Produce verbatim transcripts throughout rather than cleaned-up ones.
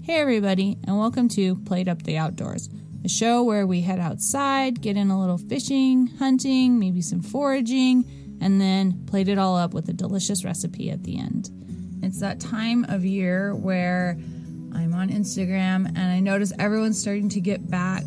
Hey everybody, and welcome to Played Up the Outdoors, a show where we head outside, get in a little fishing, hunting, maybe some foraging, and then plate it all up with a delicious recipe at the end. It's that time of year where I'm on Instagram and I notice everyone's starting to get back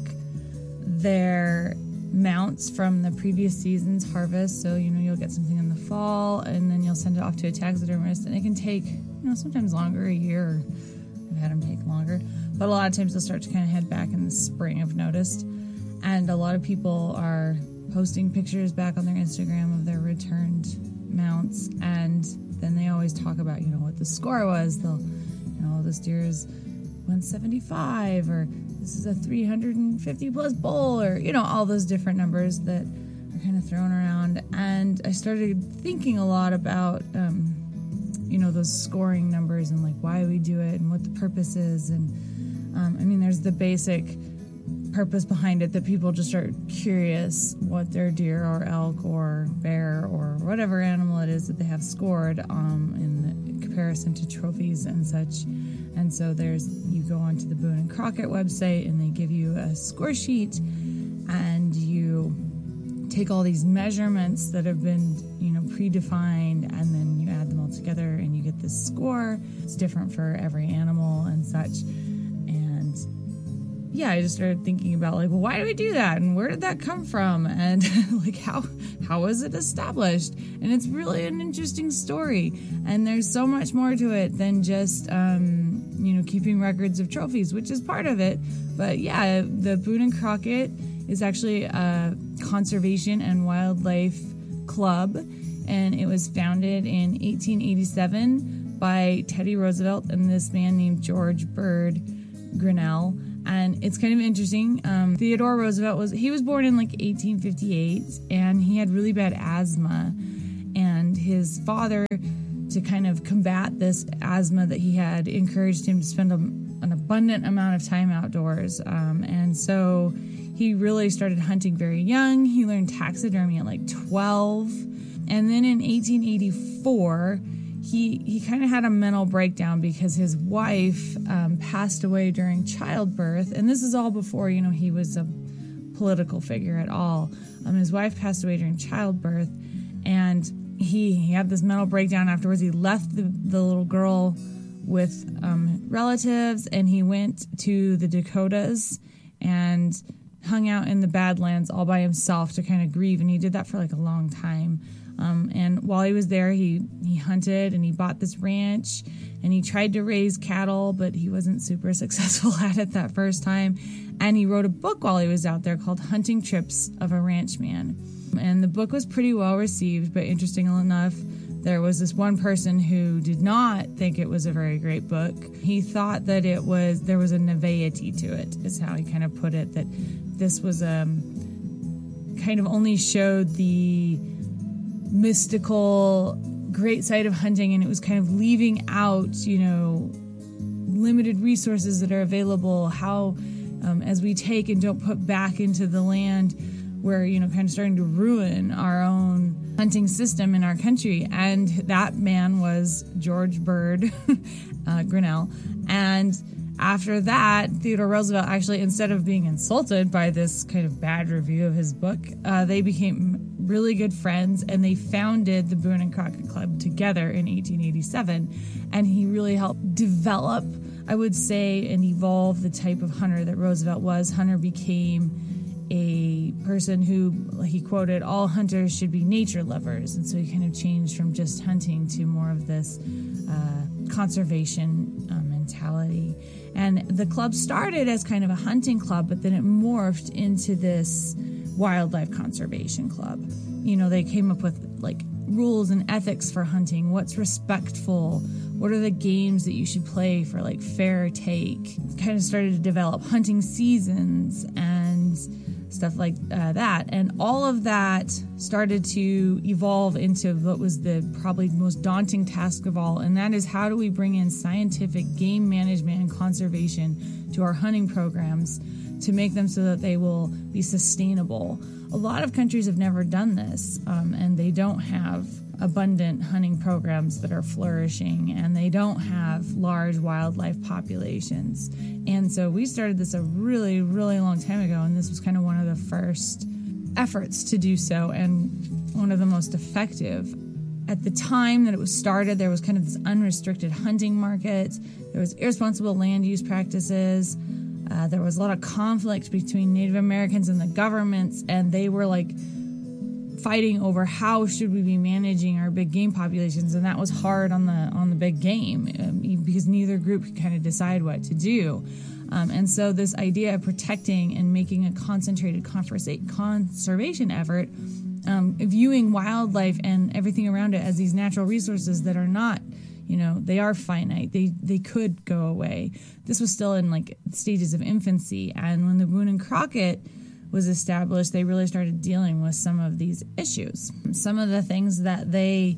their mounts from the previous season's harvest. So, you know, you'll get something in the fall and then you'll send it off to a taxidermist, and it can take, you know, sometimes longer, a year, or I've had them take longer. But a lot of times they'll start to kind of head back in the spring, I've noticed. And a lot of people are posting pictures back on their Instagram of their returned mounts, and then they always talk about, you know, what the score was. They'll, you know, this deer is one seventy-five, or this is a three hundred fifty plus bull, or, you know, all those different numbers that are kind of thrown around. And I started thinking a lot about, um, you know, those scoring numbers and like why we do it and what the purpose is. And um, I mean, there's the basic purpose behind it that people just are curious what their deer or elk or bear or whatever animal it is that they have scored um, in, the, in comparison to trophies and such. And so there's, you go onto the Boone and Crockett website and they give you a score sheet, and you take all these measurements that have been, you know, predefined, and then you add them all together and you get this score. It's different for every animal and such. And yeah, I just started thinking about like, well, why do we do that? And where did that come from? And like, how, how was it established? And it's really an interesting story. And there's so much more to it than just, um, you know, keeping records of trophies, which is part of it. But yeah, the Boone and Crockett is actually a conservation and wildlife club, and it was founded in eighteen eighty-seven by Teddy Roosevelt and this man named George Bird Grinnell. And it's kind of interesting. Um, Theodore Roosevelt was, he was born in like eighteen fifty-eight, and he had really bad asthma. And his father, to kind of combat this asthma that he had, encouraged him to spend a, an abundant amount of time outdoors. Um, and so he really started hunting very young. He learned taxidermy at like twelve. And then in eighteen eighty-four, he he kind of had a mental breakdown because his wife um, passed away during childbirth. And this is all before, you know, he was a political figure at all. Um, his wife passed away during childbirth, and he, he had this mental breakdown afterwards. He left the, the little girl with um, relatives, and he went to the Dakotas and hung out in the Badlands all by himself to kind of grieve. And he did that for like a long time. Um, and while he was there, he, he hunted, and he bought this ranch, and he tried to raise cattle, but he wasn't super successful at it that first time. And he wrote a book while he was out there called Hunting Trips of a Ranchman. And the book was pretty well received, but interestingly enough, there was this one person who did not think it was a very great book. He thought that it was, there was a naivety to it, is how he kind of put it, that this was um, kind of only showed the mystical great side of hunting, and it was kind of leaving out, you know, limited resources that are available, how um, as we take and don't put back into the land, we're, you know, kind of starting to ruin our own hunting system in our country. And that man was George Bird uh, Grinnell. And after that, Theodore Roosevelt actually, instead of being insulted by this kind of bad review of his book, uh, they became really good friends, and they founded the Boone and Crockett Club together in eighteen eighty-seven. And he really helped develop, I would say, and evolve the type of hunter that Roosevelt was. Hunter became a person who, he quoted, all hunters should be nature lovers. And so he kind of changed from just hunting to more of this uh, conservation uh, mentality. And the club started as kind of a hunting club, but then it morphed into this wildlife conservation club. You know, they came up with like rules and ethics for hunting. What's respectful? What are the games that you should play for like fair take? Kind of started to develop hunting seasons and stuff like uh, that. And all of that started to evolve into what was the probably most daunting task of all, and that is, how do we bring in scientific game management and conservation to our hunting programs to make them so that they will be sustainable? A lot of countries have never done this, um, and they don't have abundant hunting programs that are flourishing, and they don't have large wildlife populations. And so we started this a really, really long time ago, and this was kind of one of the first efforts to do so, and one of the most effective. At the time that it was started, there was kind of this unrestricted hunting market. There was irresponsible land use practices. Uh, there was a lot of conflict between Native Americans and the governments, and they were like fighting over how should we be managing our big game populations, and that was hard on the on the big game um, because neither group could kind of decide what to do. Um, and so this idea of protecting and making a concentrated conversa- conservation effort, um, viewing wildlife and everything around it as these natural resources that are not, you know, they are finite. They they could go away. This was still in like stages of infancy, and when the Boone and Crockett was established, they really started dealing with some of these issues. Some of the things that they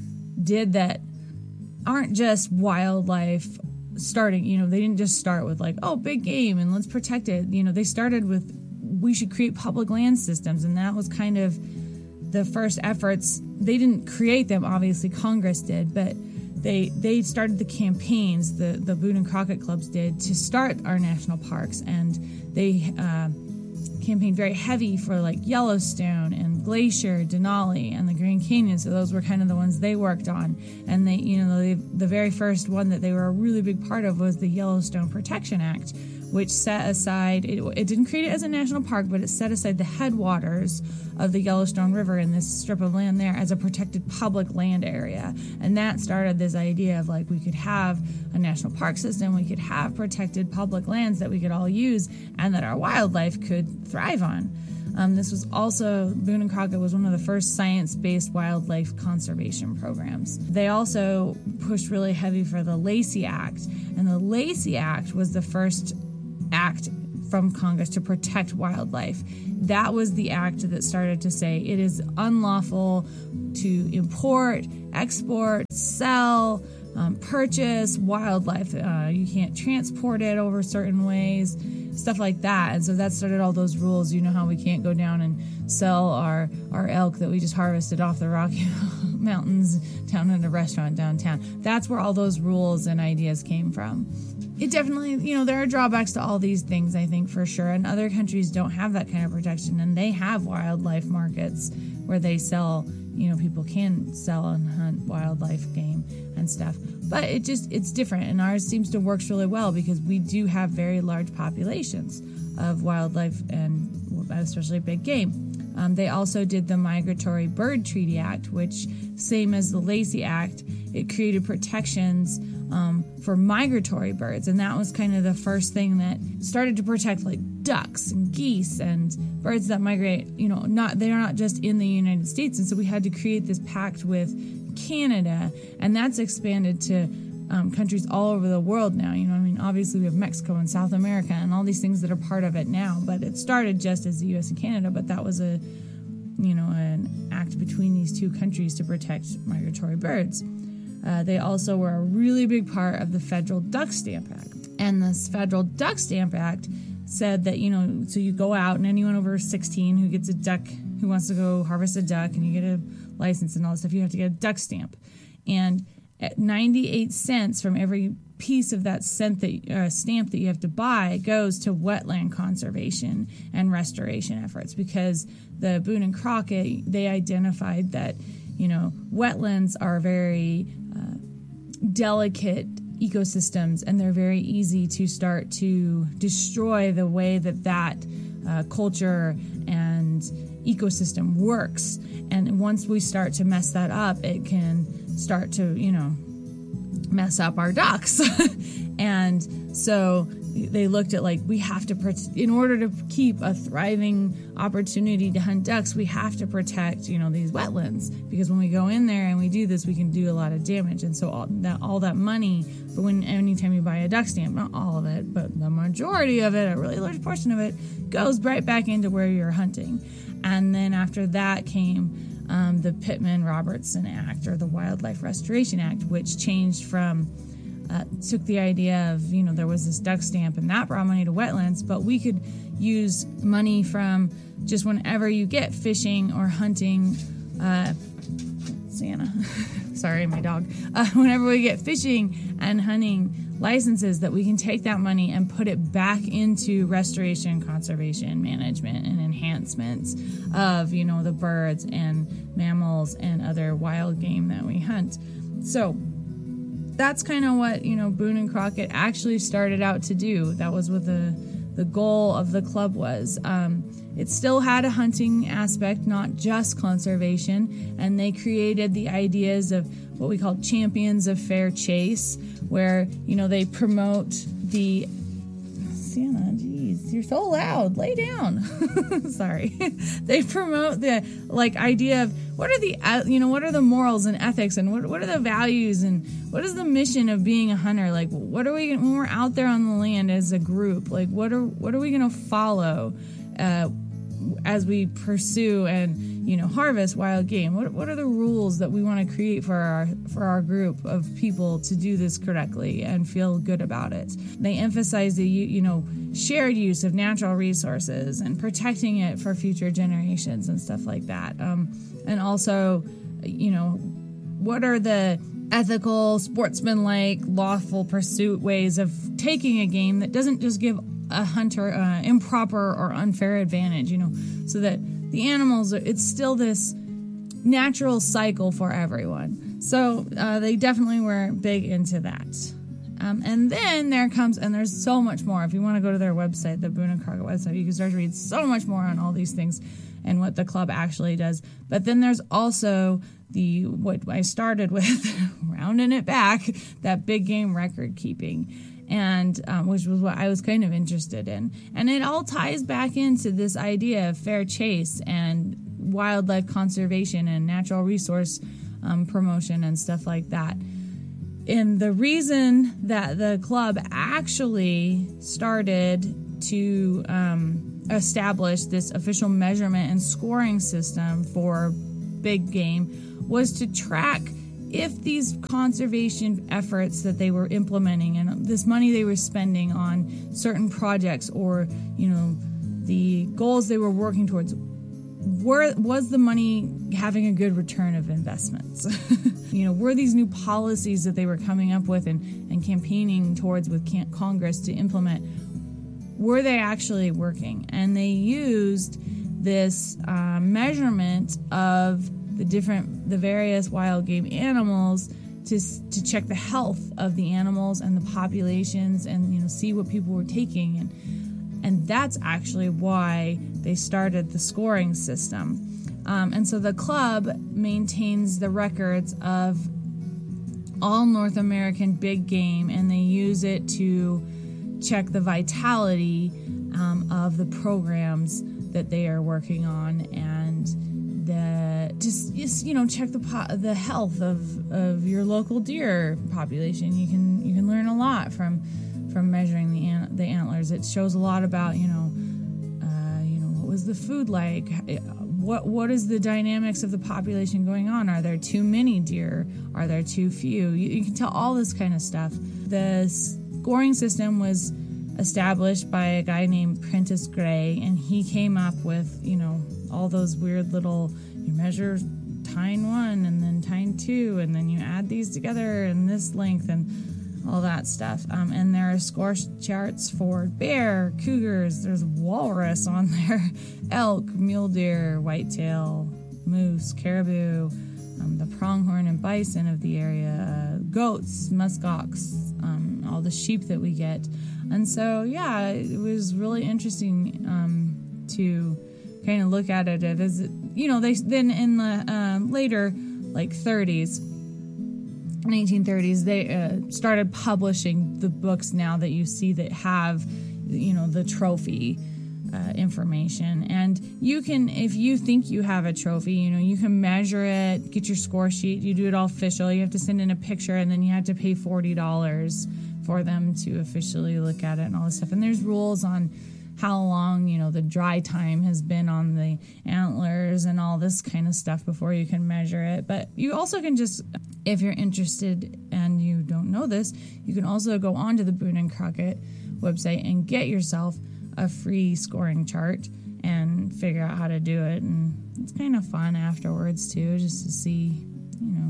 did that aren't just wildlife starting, you know, they didn't just start with like, oh, big game and let's protect it. You know, they started with, we should create public land systems, and that was kind of the first efforts. They didn't create them, obviously Congress did, but they they started the campaigns, the, the Boone and Crockett clubs did, to start our national parks, and they uh, campaigned very heavy for like Yellowstone and Glacier, Denali, and the Grand Canyon. So those were kind of the ones they worked on. And they, you know, they, the very first one that they were a really big part of was the Yellowstone Protection Act, which set aside, it, it didn't create it as a national park, but it set aside the headwaters of the Yellowstone River in this strip of land there as a protected public land area. And that started this idea of like, we could have a national park system, we could have protected public lands that we could all use, and that our wildlife could thrive on. Um, this was also, Boone and Crockett was one of the first science-based wildlife conservation programs. They also pushed really heavy for the Lacey Act, and the Lacey Act was the first act from Congress to protect wildlife. That was the act that started to say it is unlawful to import, export, sell, um, purchase wildlife. Uh, you can't transport it over certain ways, stuff like that. And so that started all those rules. You know how we can't go down and sell our, our elk that we just harvested off the Rocky Mountains down at a restaurant downtown. That's where all those rules and ideas came from. It definitely, you know, there are drawbacks to all these things, I think, for sure. And other countries don't have that kind of protection, and they have wildlife markets where they sell, you know, people can sell and hunt wildlife game and stuff. But it just, it's different, and ours seems to work really well because we do have very large populations of wildlife and especially big game. Um, they also did the Migratory Bird Treaty Act, which, same as the Lacey Act, it created protections um, for migratory birds, and that was kind of the first thing that started to protect like ducks and geese and birds that migrate. You know, not they're not just in the United States, and so we had to create this pact with Canada, and that's expanded to um, countries all over the world now. You know, I mean, obviously we have Mexico and South America and all these things that are part of it now, but it started just as the U S and Canada, but that was a, you know, an act between these two countries to protect migratory birds. Uh, they also were a really big part of the Federal Duck Stamp Act. And this Federal Duck Stamp Act said that, you know, so you go out and anyone over sixteen who gets a duck, who wants to go harvest a duck and you get a license and all this stuff, you have to get a duck stamp. And at ninety-eight cents from every piece of that cent that, uh, stamp that you have to buy goes to wetland conservation and restoration efforts, because the Boone and Crockett, they identified that, you know, wetlands are very uh, delicate ecosystems, and they're very easy to start to destroy the way that that uh, culture and ecosystem works. And once we start to mess that up, it can start to, you know, mess up our ducks. And so they looked at, like, we have to, in order to keep a thriving opportunity to hunt ducks, we have to protect, you know, these wetlands, because when we go in there and we do this, we can do a lot of damage. And so all that, all that money for when, anytime you buy a duck stamp, not all of it, but the majority of it, a really large portion of it, goes right back into where you're hunting. And then after that came um, the Pittman-Robertson Act, or the Wildlife Restoration Act, which changed from Uh, took the idea of, you know, there was this duck stamp and that brought money to wetlands, but we could use money from just whenever you get fishing or hunting. Uh, Sienna. Sorry, my dog. Uh, whenever we get fishing and hunting licenses, that we can take that money and put it back into restoration, conservation, management, and enhancements of, you know, the birds and mammals and other wild game that we hunt. So that's kind of what, you know, Boone and Crockett actually started out to do. That was what the the goal of the club was. Um, it still had a hunting aspect, not just conservation, and they created the ideas of what we call champions of fair chase, where, you know, they promote the... Sienna, geez, you're so loud. Lay down. Sorry. They promote the, like, idea of what are the, uh, you know, what are the morals and ethics, and what what are the values, and what is the mission of being a hunter? Like, what are we, when we're out there on the land as a group, like, what are what are we going to follow uh, as we pursue and, you know, harvest wild game? What what are the rules that we want to create for our for our group of people to do this correctly and feel good about it? They emphasize the, you know, shared use of natural resources and protecting it for future generations and stuff like that. Um, and also, you know, what are the ethical, sportsmanlike, lawful pursuit ways of taking a game that doesn't just give a hunter uh, improper or unfair advantage, you know, so that the animals, it's still this natural cycle for everyone. So uh, they definitely were big into that. Um, and then there comes, and there's so much more. If you want to go to their website, the Boone and Crockett website, you can start to read so much more on all these things and what the club actually does. But then there's also the, what I started with, rounding it back, that big game record keeping. And um, which was what I was kind of interested in. And it all ties back into this idea of fair chase and wildlife conservation and natural resource um, promotion and stuff like that. And the reason that the club actually started to um, establish this official measurement and scoring system for big game was to track if these conservation efforts that they were implementing and this money they were spending on certain projects, or, you know, the goals they were working towards, were, was the money having a good return of investments? You know, were these new policies that they were coming up with and, and campaigning towards with Congress to implement, were they actually working? And they used this uh, measurement of the different, the various wild game animals to to check the health of the animals and the populations, and, you know, see what people were taking, and and that's actually why they started the scoring system. Um, and so the club maintains the records of all North American big game, and they use it to check the vitality um, of the programs that they are working on, and the just, just you know, check the po- the health of, of your local deer population. You can you can learn a lot from from measuring the an- the antlers. It shows a lot about, you know uh, you know what was the food like, what what is the dynamics of the population going on. Are there too many deer? Are there too few? You, you can tell all this kind of stuff. The scoring system was established by a guy named Prentice Gray, and he came up with, you know, all those weird little, you measure tine one and then tine two, and then you add these together in this length and all that stuff. Um, and there are score charts for bear, cougars, there's walrus on there, elk, mule deer, whitetail, moose, caribou, um, the pronghorn and bison of the area, uh, goats, muskox, um, all the sheep that we get. And so, yeah, it was really interesting um, to kind of look at it as, you know, they then in the um, later, like thirties, nineteen thirties, they uh, started publishing the books now that you see that have, you know, the trophy uh, information. And you can, if you think you have a trophy, you know, you can measure it, get your score sheet, you do it all official. You have to send in a picture, and then you have to pay forty dollars for them to officially look at it and all this stuff. And there's rules on how long, you know, the dry time has been on the antlers and all this kind of stuff before you can measure it. But you also can just, if you're interested and you don't know this, you can also go onto the Boone and Crockett website and get yourself a free scoring chart and figure out how to do it. And it's kind of fun afterwards too, just to see, you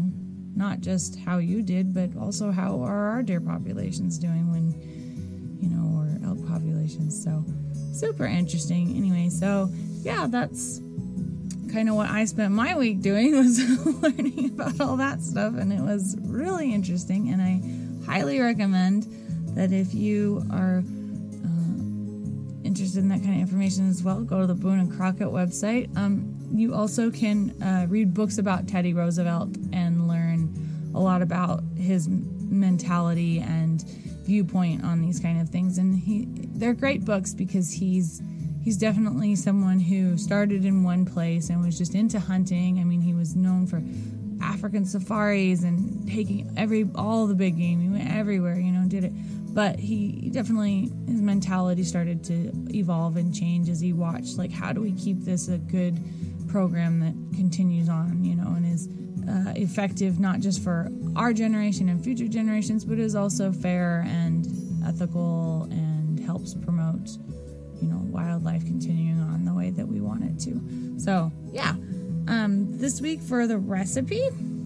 not just how you did, but also how are our deer populations doing when, you know, or elk populations. So super interesting. Anyway, so yeah, that's kind of what I spent my week doing, was learning about all that stuff, and it was really interesting. And I highly recommend that if you are uh, interested in that kind of information as well, go to the Boone and Crockett website. Um, you also can uh, read books about Teddy Roosevelt and learn a lot about his mentality and viewpoint on these kind of things. And he, they're great books because he's he's definitely someone who started in one place and was just into hunting. I mean, he was known for African safaris and taking every all the big game. He went everywhere, you know, did it. But he definitely, his mentality started to evolve and change as he watched, like, how do we keep this a good program that continues on, you know, and is uh, effective not just for our generation and future generations, but is also fair and ethical and helps promote, you know, wildlife continuing on the way that we want it to. So, yeah. Um, this week for the recipe,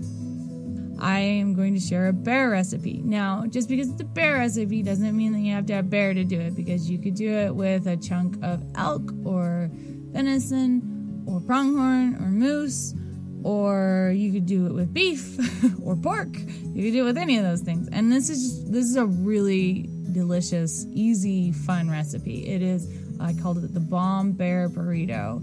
I am going to share a bear recipe. Now, just because it's a bear recipe doesn't mean that you have to have bear to do it, because you could do it with a chunk of elk or venison or pronghorn or moose, or you could do it with beef or pork. You could do it with any of those things. And this is just, this is a really delicious, easy, fun recipe. It is, I called it the Bomb Bear Burrito,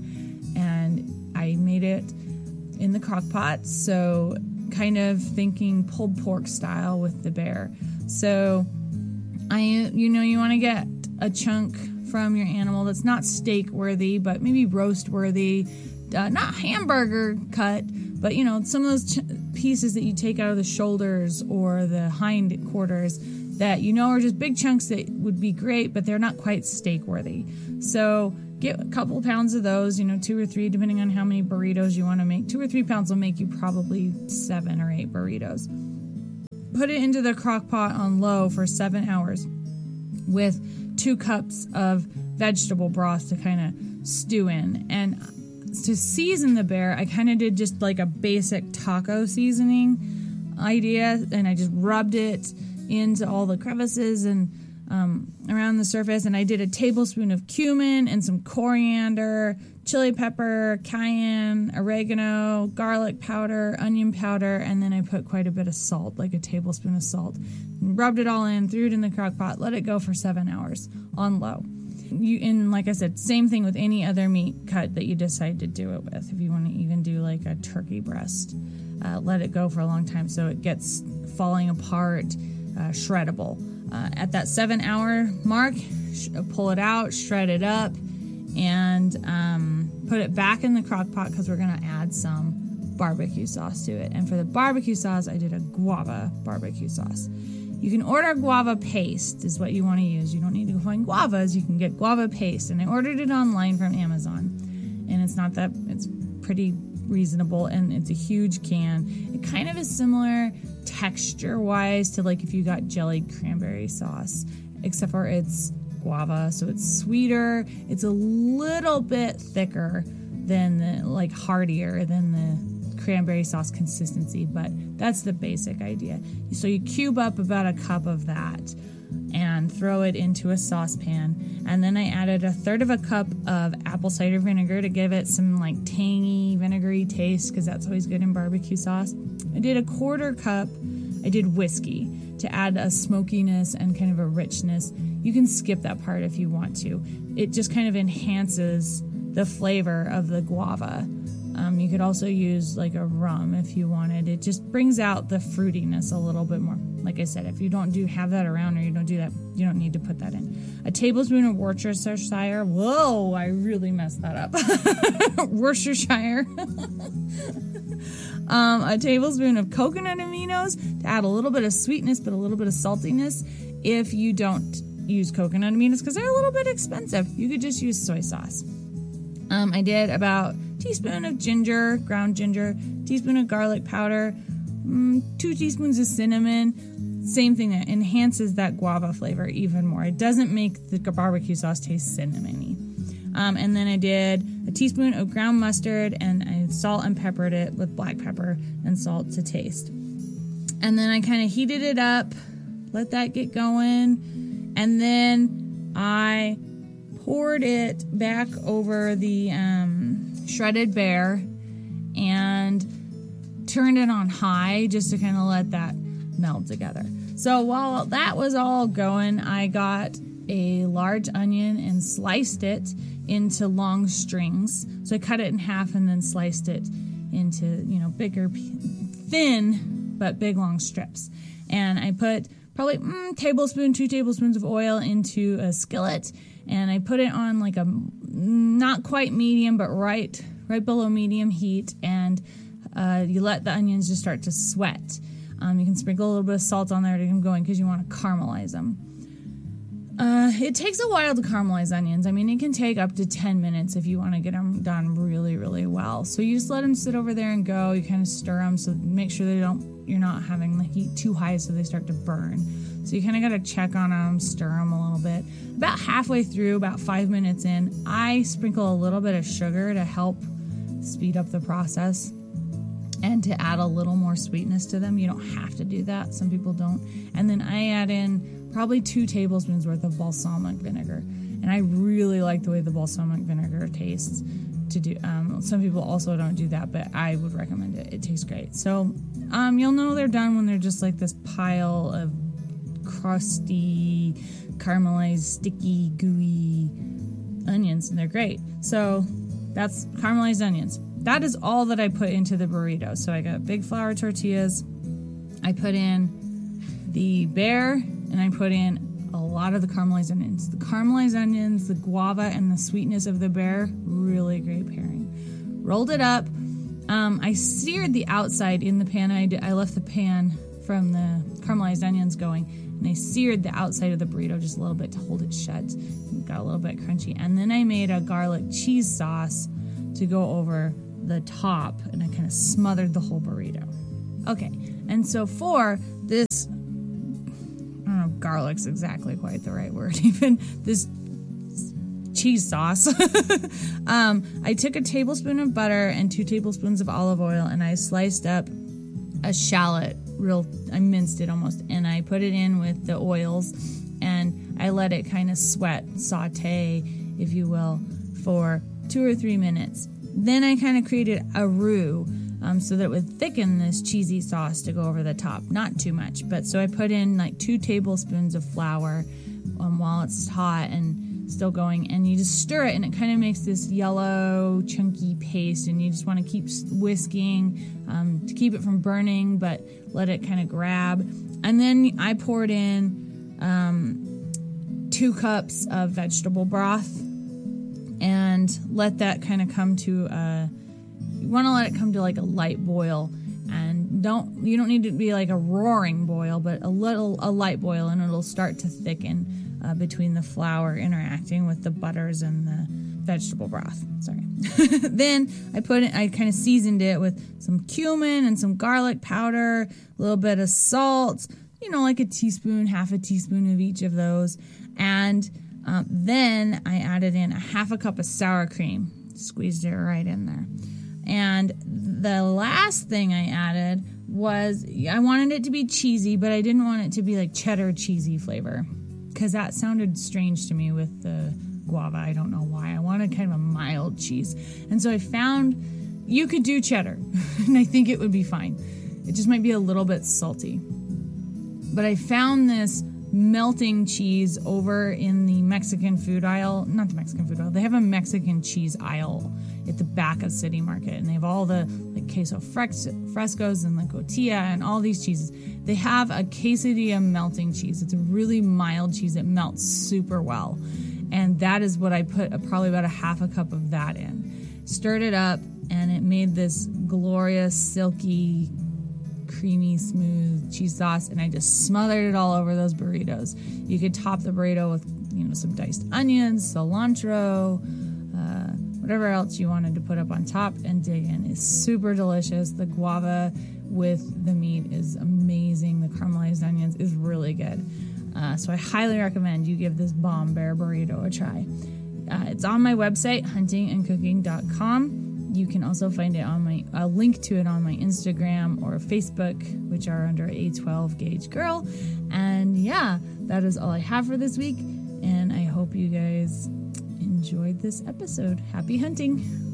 and I made it in the crock pot, so kind of thinking pulled pork style with the bear. So I, you know, you want to get a chunk from your animal that's not steak worthy, but maybe roast worthy, uh, not hamburger cut, but, you know, some of those ch- pieces that you take out of the shoulders or the hind quarters that, you know, are just big chunks that would be great, but they're not quite steak worthy. So get a couple pounds of those, you know, two or three, depending on how many burritos you want to make. Two or three pounds will make you probably seven or eight burritos. Put it into the crock pot on low for seven hours with two cups of vegetable broth to kind of stew in. And to season the bear, I kind of did just like a basic taco seasoning idea, and I just rubbed it into all the crevices and um, around the surface, and I did a tablespoon of cumin and some coriander, chili pepper, cayenne, oregano, garlic powder, onion powder, and then I put quite a bit of salt, like a tablespoon of salt, and rubbed it all in, threw it in the crock pot, let it go for seven hours on low. You, and like I said, same thing with any other meat cut that you decide to do it with. If you want to even do like a turkey breast, uh, let it go for a long time so it gets falling apart, uh, shreddable. Uh, at that seven hour mark, sh- pull it out, shred it up, and um, put it back in the crock pot because we're going to add some barbecue sauce to it. And for the barbecue sauce, I did a guava barbecue sauce. You can order guava paste is what you want to use. You don't need to go find guavas. You can get guava paste. And I ordered it online from Amazon. And it's not that, it's pretty reasonable, and it's a huge can. It kind of is similar texture-wise to like if you got jellied cranberry sauce, except for it's guava, so it's sweeter. It's a little bit thicker than the, like heartier than the cranberry sauce consistency, but that's the basic idea. So you cube up about a cup of that and throw it into a saucepan, and then I added a third of a cup of apple cider vinegar to give it some like tangy, vinegary taste, because that's always good in barbecue sauce. I did a quarter cup, I did whiskey to add a smokiness and kind of a richness. You can skip that part if you want to. It just kind of enhances the flavor of the guava. Um, you could also use like a rum if you wanted. It just brings out the fruitiness a little bit more. Like I said, if you don't do have that around, or you don't do that, you don't need to put that in. A tablespoon of Worcestershire. Whoa, I really messed that up. Worcestershire. um, a tablespoon of coconut aminos to add a little bit of sweetness, but a little bit of saltiness. If you don't use coconut aminos, because they're a little bit expensive, you could just use soy sauce. Um, I did about teaspoon of ginger, ground ginger, teaspoon of garlic powder, mm, two teaspoons of cinnamon. Same thing that enhances that guava flavor even more. It doesn't make the barbecue sauce taste cinnamony. Um, and then I did a teaspoon of ground mustard, and I salt and peppered it with black pepper and salt to taste. And then I kind of heated it up, let that get going, and then I poured it back over the um, shredded bear and turned it on high just to kind of let that meld together. So while that was all going, I got a large onion and sliced it into long strings. So I cut it in half and then sliced it into, you know, bigger, thin, but big long strips. And I put probably mm, tablespoon, two tablespoons of oil into a skillet, and I put it on like a not quite medium, but right, right below medium heat. And uh, you let the onions just start to sweat. Um, you can sprinkle a little bit of salt on there to get them going because you want to caramelize them. Uh, it takes a while to caramelize onions. I mean, it can take up to ten minutes if you want to get them done really, really well. So you just let them sit over there and go. You kind of stir them, so make sure they don't, you're not having the heat too high so they start to burn. So you kind of got to check on them, stir them a little bit. About halfway through, about five minutes in, I sprinkle a little bit of sugar to help speed up the process and to add a little more sweetness to them. You don't have to do that. Some people don't. And then I add in probably two tablespoons worth of balsamic vinegar. And I really like the way the balsamic vinegar tastes. To do, um, some people also don't do that, but I would recommend it. It tastes great. So um, you'll know they're done when they're just like this pile of crusty, caramelized, sticky, gooey onions, and they're great. So that's caramelized onions. That is all that I put into the burrito. So I got big flour tortillas. I put in the bear, and I put in a lot of the caramelized onions. The caramelized onions, the guava, and the sweetness of the bear, really great pairing. Rolled it up. Um, I seared the outside in the pan. I, did, I left the pan from the caramelized onions going, and I seared the outside of the burrito just a little bit to hold it shut. It got a little bit crunchy. And then I made a garlic cheese sauce to go over the top, and I kind of smothered the whole burrito. Okay, and so for this, I don't know if garlic's exactly quite the right word, even this cheese sauce, um, I took a tablespoon of butter and two tablespoons of olive oil, and I sliced up a shallot, real, I minced it almost, and I put it in with the oils, and I let it kind of sweat, saute, if you will, for two or three minutes. Then I kind of created a roux um, so that it would thicken this cheesy sauce to go over the top. Not too much, but so I put in like two tablespoons of flour um, while it's hot and still going, and you just stir it, and it kind of makes this yellow, chunky paste, and you just want to keep whisking um, to keep it from burning, but let it kind of grab. And then I poured in um, two cups of vegetable broth, and let that kind of come to a, you want to let it come to like a light boil, and don't, you don't need it to be like a roaring boil, but a little, a light boil, and it'll start to thicken uh, between the flour interacting with the butters and the vegetable broth. Sorry. Then I put it, I kind of seasoned it with some cumin and some garlic powder, a little bit of salt, you know, like a teaspoon, half a teaspoon of each of those. And Um, then I added in a half a cup of sour cream, squeezed it right in there. And the last thing I added was, I wanted it to be cheesy, but I didn't want it to be like cheddar cheesy flavor, because that sounded strange to me with the guava. I don't know why. I wanted kind of a mild cheese. And so I found you could do cheddar, and I think it would be fine. It just might be a little bit salty. But I found this melting cheese over in the Mexican food aisle, not the Mexican food aisle, they have a Mexican cheese aisle at the back of City Market, and they have all the like queso frescos and the cotija and all these cheeses. They have a quesadilla melting cheese. It's a really mild cheese that melts super well, and that is what I put a, probably about a half a cup of that in. Stirred it up, and it made this glorious, silky, creamy, smooth cheese sauce, and I just smothered it all over those burritos. You could top the burrito with, you know, some diced onions, cilantro, uh, whatever else you wanted to put up on top, and dig in. It's super delicious. The guava with the meat is amazing. The caramelized onions is really good. Uh, so I highly recommend you give this bomb bear burrito a try. Uh, it's on my website, hunting and cooking dot com. you can also find it on my, a link to it on my Instagram or Facebook, which are under A twelve Gauge Girl. And yeah, that is all I have for this week. And I hope you guys enjoyed this episode. Happy hunting.